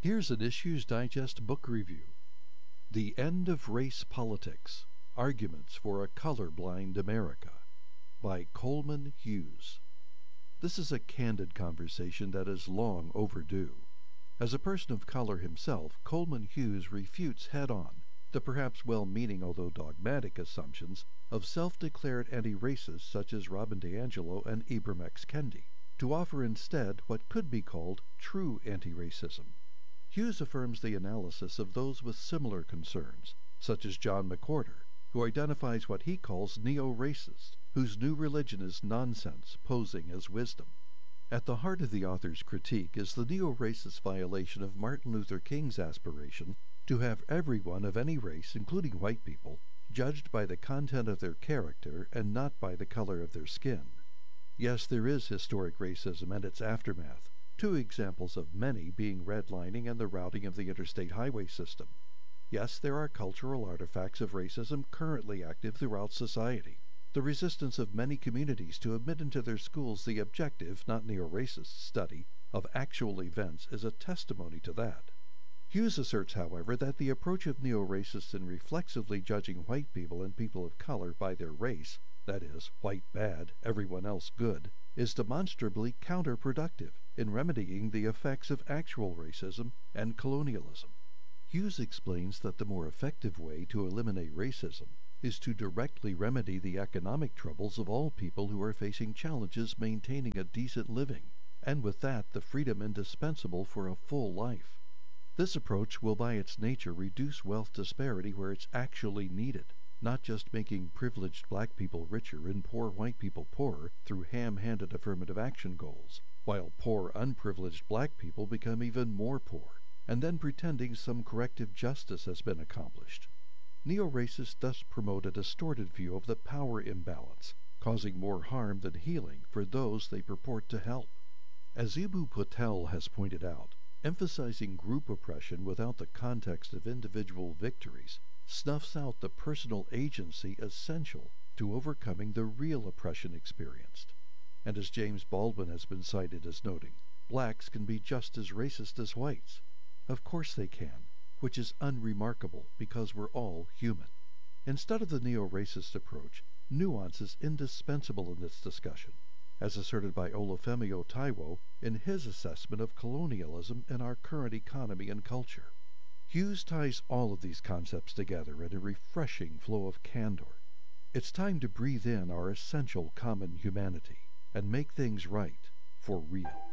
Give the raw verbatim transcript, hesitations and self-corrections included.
Here's an Issues Digest book review. The End of Race Politics: Arguments for a Colorblind America by Coleman Hughes. This is a candid conversation that is long overdue. As a person of color himself, Coleman Hughes refutes head-on the perhaps well-meaning although dogmatic assumptions of self-declared anti-racists such as Robin DiAngelo and Ibram X. Kendi, to offer instead what could be called true anti-racism. Hughes affirms the analysis of those with similar concerns, such as John McWhorter, who identifies what he calls neo-racists, whose new religion is nonsense posing as wisdom. At the heart of the author's critique is the neo-racist violation of Martin Luther King's aspiration to have everyone of any race, including white people, judged by the content of their character and not by the color of their skin. Yes, there is historic racism and its aftermath, two examples of many being redlining and the routing of the interstate highway system. Yes, there are cultural artifacts of racism currently active throughout society. The resistance of many communities to admit into their schools the objective, not neo-racist, study of actual events is a testimony to that. Hughes asserts, however, that the approach of neo-racists in reflexively judging white people and people of color by their race, that is, white bad, everyone else good, is demonstrably counterproductive in remedying the effects of actual racism and colonialism. Hughes explains that the more effective way to eliminate racism is to directly remedy the economic troubles of all people who are facing challenges maintaining a decent living, and with that the freedom indispensable for a full life. This approach will by its nature reduce wealth disparity where it's actually needed, not just making privileged black people richer and poor white people poorer through ham-handed affirmative action goals, while poor unprivileged black people become even more poor, and then pretending some corrective justice has been accomplished. Neo-racists thus promote a distorted view of the power imbalance, causing more harm than healing for those they purport to help. As Eboo Patel has pointed out, emphasizing group oppression without the context of individual victories snuffs out the personal agency essential to overcoming the real oppression experienced. And as James Baldwin has been cited as noting, blacks can be just as racist as whites. Of course they can, which is unremarkable because we're all human. Instead of the neo-racist approach, nuance is indispensable in this discussion, as asserted by Olufemi Taiwo in his assessment of colonialism in our current economy and culture. Hughes ties all of these concepts together in a refreshing flow of candor. It's time to breathe in our essential common humanity and make things right for real.